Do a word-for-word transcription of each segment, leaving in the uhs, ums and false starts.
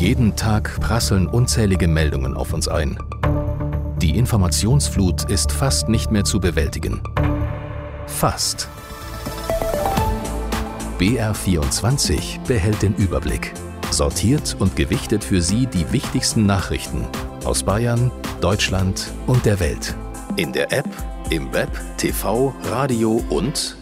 Jeden Tag prasseln unzählige Meldungen auf uns ein. Die Informationsflut ist fast nicht mehr zu bewältigen. Fast. B R vierundzwanzig behält den Überblick, sortiert und gewichtet für Sie die wichtigsten Nachrichten aus Bayern, Deutschland und der Welt. In der App, im Web, T V, Radio und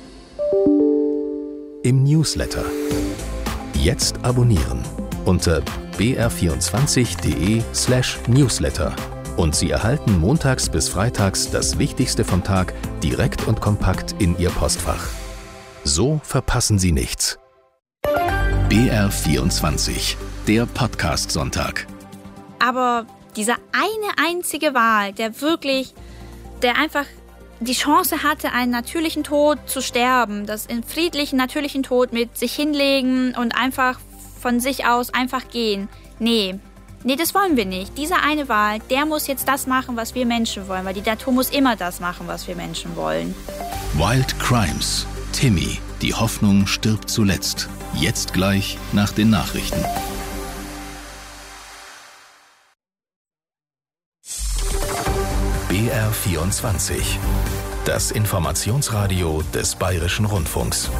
im Newsletter. Jetzt abonnieren unter b r vierundzwanzig punkt de slash newsletter und Sie erhalten montags bis freitags das Wichtigste vom Tag direkt und kompakt in Ihr Postfach. So verpassen Sie nichts. B R vierundzwanzig, der Podcast-Sonntag. Aber dieser eine einzige Wahl, der wirklich, der einfach die Chance hatte, einen natürlichen Tod zu sterben, das in friedlichen, natürlichen Tod mit sich hinlegen und einfach von sich aus einfach gehen. Nee, nee, das wollen wir nicht. Diese eine Wahl, der muss jetzt das machen, was wir Menschen wollen, weil die Natur muss immer das machen, was wir Menschen wollen. Wild Crimes. Timmy, die Hoffnung stirbt zuletzt. Jetzt gleich nach den Nachrichten. B R vierundzwanzig. Das Informationsradio des Bayerischen Rundfunks.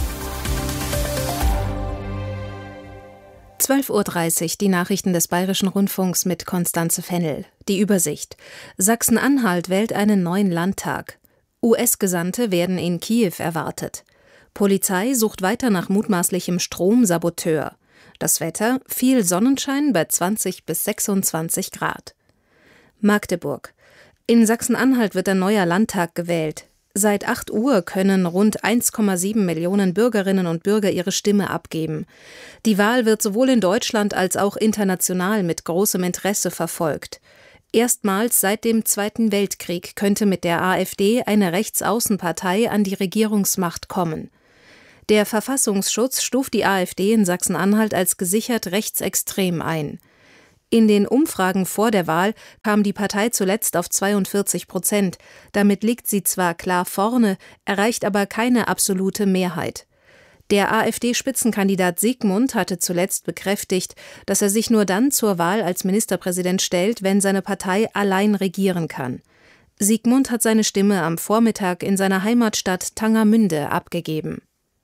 zwölf Uhr dreißig, die Nachrichten des Bayerischen Rundfunks mit Konstanze Fennel. Die Übersicht. Sachsen-Anhalt wählt einen neuen Landtag. U S-Gesandte werden in Kiew erwartet. Polizei sucht weiter nach mutmaßlichem Stromsaboteur. Das Wetter: viel Sonnenschein bei zwanzig bis sechsundzwanzig Grad. Magdeburg. In Sachsen-Anhalt wird ein neuer Landtag gewählt. Seit acht Uhr können rund eins Komma sieben Millionen Bürgerinnen und Bürger ihre Stimme abgeben. Die Wahl wird sowohl in Deutschland als auch international mit großem Interesse verfolgt. Erstmals seit dem Zweiten Weltkrieg könnte mit der AfD eine Rechtsaußenpartei an die Regierungsmacht kommen. Der Verfassungsschutz stuft die AfD in Sachsen-Anhalt als gesichert rechtsextrem ein. In den Umfragen vor der Wahl kam die Partei zuletzt auf zweiundvierzig Prozent. Damit liegt sie zwar klar vorne, erreicht aber keine absolute Mehrheit. Der AfD-Spitzenkandidat Sigmund hatte zuletzt bekräftigt, dass er sich nur dann zur Wahl als Ministerpräsident stellt, wenn seine Partei allein regieren kann. Sigmund hat seine Stimme am Vormittag in seiner Heimatstadt Tangermünde abgegeben.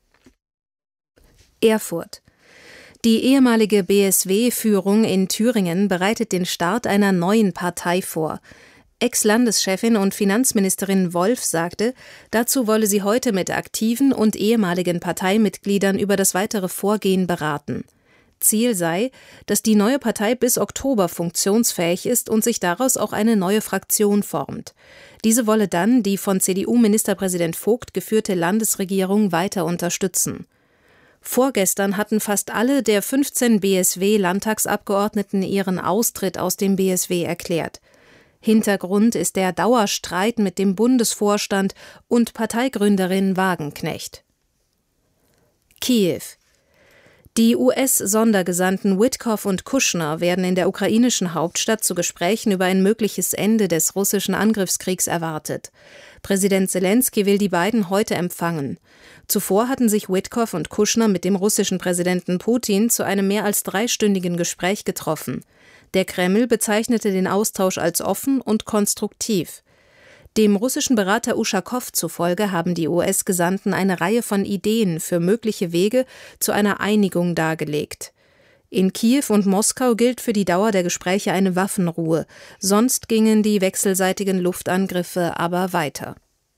Erfurt. Die ehemalige B S W-Führung in Thüringen bereitet den Start einer neuen Partei vor. Ex-Landeschefin und Finanzministerin Wolf sagte, dazu wolle sie heute mit aktiven und ehemaligen Parteimitgliedern über das weitere Vorgehen beraten. Ziel sei, dass die neue Partei bis Oktober funktionsfähig ist und sich daraus auch eine neue Fraktion formt. Diese wolle dann die von C D U-Ministerpräsident Vogt geführte Landesregierung weiter unterstützen. Vorgestern hatten fast alle der fünfzehn B S W-Landtagsabgeordneten ihren Austritt aus dem B S W erklärt. Hintergrund ist der Dauerstreit mit dem Bundesvorstand und Parteigründerin Wagenknecht. Kiew. Die U S-Sondergesandten Witkoff und Kushner werden in der ukrainischen Hauptstadt zu Gesprächen über ein mögliches Ende des russischen Angriffskriegs erwartet. Präsident Selenskyj will die beiden heute empfangen. Zuvor hatten sich Witkoff und Kushner mit dem russischen Präsidenten Putin zu einem mehr als dreistündigen Gespräch getroffen. Der Kreml bezeichnete den Austausch als offen und konstruktiv. Dem russischen Berater Uschakow zufolge haben die U S-Gesandten eine Reihe von Ideen für mögliche Wege zu einer Einigung dargelegt. In Kiew und Moskau gilt für die Dauer der Gespräche eine Waffenruhe, sonst gingen die wechselseitigen Luftangriffe aber weiter.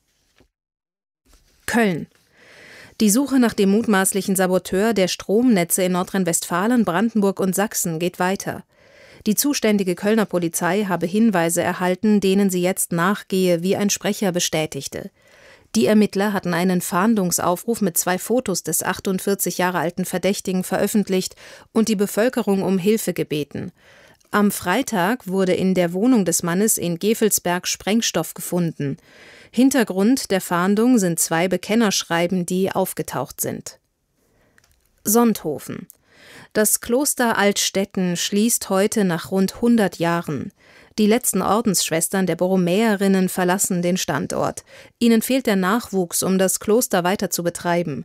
Köln. Die Suche nach dem mutmaßlichen Saboteur der Stromnetze in Nordrhein-Westfalen, Brandenburg und Sachsen geht weiter. Die zuständige Kölner Polizei habe Hinweise erhalten, denen sie jetzt nachgehe, wie ein Sprecher bestätigte. Die Ermittler hatten einen Fahndungsaufruf mit zwei Fotos des achtundvierzig Jahre alten Verdächtigen veröffentlicht und die Bevölkerung um Hilfe gebeten. Am Freitag wurde in der Wohnung des Mannes in Gevelsberg Sprengstoff gefunden. Hintergrund der Fahndung sind zwei Bekennerschreiben, die aufgetaucht sind. Sonthofen. Das Kloster Altstetten schließt heute nach rund hundert Jahren. Die letzten Ordensschwestern der Borromäerinnen verlassen den Standort. Ihnen fehlt der Nachwuchs, um das Kloster weiter zu betreiben.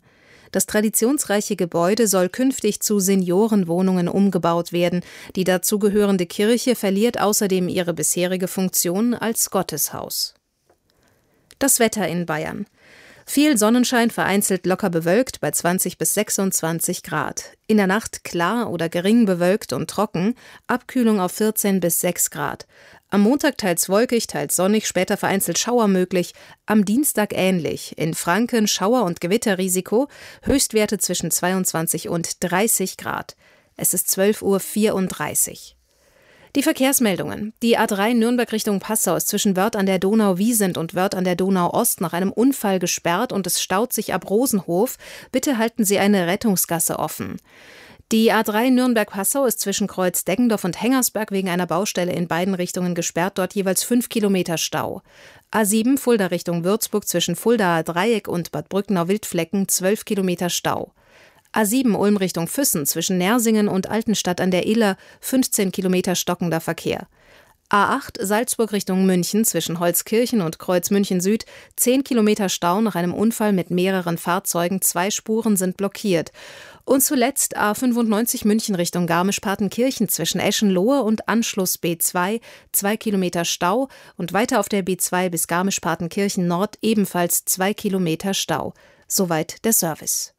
Das traditionsreiche Gebäude soll künftig zu Seniorenwohnungen umgebaut werden. Die dazugehörende Kirche verliert außerdem ihre bisherige Funktion als Gotteshaus. Das Wetter in Bayern. Viel Sonnenschein, vereinzelt locker bewölkt bei zwanzig bis sechsundzwanzig Grad. In der Nacht klar oder gering bewölkt und trocken, Abkühlung auf vierzehn bis sechs Grad. Am Montag teils wolkig, teils sonnig, später vereinzelt Schauer möglich. Am Dienstag ähnlich. In Franken Schauer- und Gewitterrisiko, Höchstwerte zwischen zweiundzwanzig und dreißig Grad. Es ist zwölf Uhr vierunddreißig. Die Verkehrsmeldungen. Die A drei Nürnberg Richtung Passau ist zwischen Wörth an der Donau-Wiesent und Wörth an der Donau-Ost nach einem Unfall gesperrt und es staut sich ab Rosenhof. Bitte halten Sie eine Rettungsgasse offen. Die A drei Nürnberg-Passau ist zwischen Kreuz Deggendorf und Hengersberg wegen einer Baustelle in beiden Richtungen gesperrt, dort jeweils fünf Kilometer Stau. A sieben Fulda Richtung Würzburg zwischen Fuldaer Dreieck und Bad Brücknau-Wildflecken zwölf Kilometer Stau. A sieben Ulm Richtung Füssen zwischen Nersingen und Altenstadt an der Iller fünfzehn Kilometer stockender Verkehr. A acht Salzburg Richtung München zwischen Holzkirchen und Kreuz München Süd zehn Kilometer Stau nach einem Unfall mit mehreren Fahrzeugen, zwei Spuren sind blockiert. Und zuletzt A fünfundneunzig München Richtung Garmisch-Partenkirchen zwischen Eschenlohe und Anschluss B zwei zwei Kilometer Stau und weiter auf der B zwei bis Garmisch-Partenkirchen Nord ebenfalls zwei Kilometer Stau. Soweit der Service.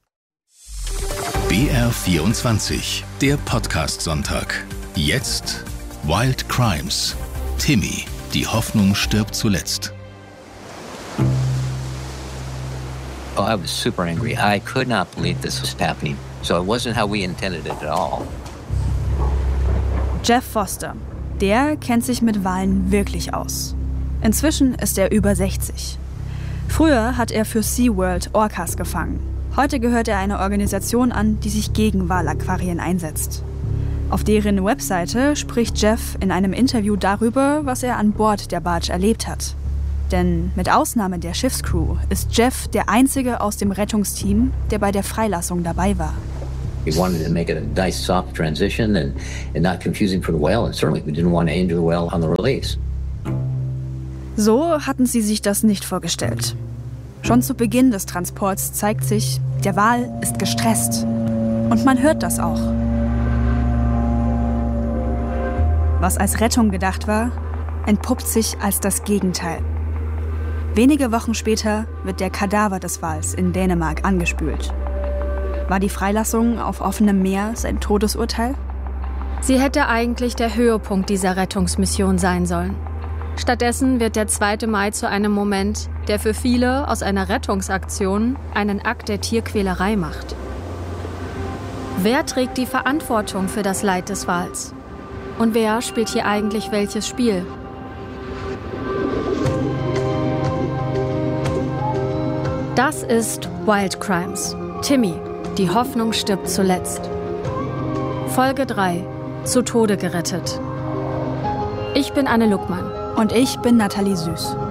B R vierundzwanzig, der Podcast-Sonntag. Jetzt Wild Crimes. Timmy, die Hoffnung stirbt zuletzt. Oh, I was super angry. I could not believe this was happening. So it wasn't how we intended it at all. Jeff Foster, der kennt sich mit Walen wirklich aus. Inzwischen ist er über sechzig. Früher hat er für SeaWorld Orcas gefangen. Heute gehört er einer Organisation an, die sich gegen Walaquarien einsetzt. Auf deren Webseite spricht Jeff in einem Interview darüber, was er an Bord der Barge erlebt hat. Denn mit Ausnahme der Schiffscrew ist Jeff der einzige aus dem Rettungsteam, der bei der Freilassung dabei war. We wanted to make it a nice, soft transition and, and not confusing for the whale, and certainly we didn't want to injure the whale on the release. So hatten sie sich das nicht vorgestellt. Schon zu Beginn des Transports zeigt sich, der Wal ist gestresst. Und man hört das auch. Was als Rettung gedacht war, entpuppt sich als das Gegenteil. Wenige Wochen später wird der Kadaver des Wals in Dänemark angespült. War die Freilassung auf offenem Meer sein Todesurteil? Sie hätte eigentlich der Höhepunkt dieser Rettungsmission sein sollen. Stattdessen wird der zweite Mai zu einem Moment, der für viele aus einer Rettungsaktion einen Akt der Tierquälerei macht. Wer trägt die Verantwortung für das Leid des Wals? Und wer spielt hier eigentlich welches Spiel? Das ist Wild Crimes. Timmy, die Hoffnung stirbt zuletzt. Folge drei. Zu Tode gerettet. Ich bin Anne Luckmann. Und ich bin Nathalie Süß.